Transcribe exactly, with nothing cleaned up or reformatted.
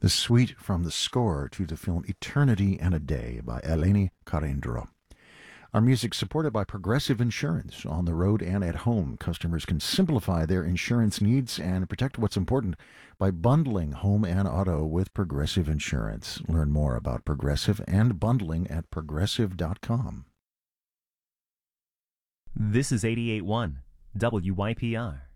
The suite from the score to the film Eternity and a Day by Eleni Karindro. Our music supported by Progressive Insurance. On the road and at home, customers can simplify their insurance needs and protect what's important by bundling home and auto with Progressive Insurance. Learn more about Progressive and bundling at progressive dot com. This is eighty-eight point one W Y P R.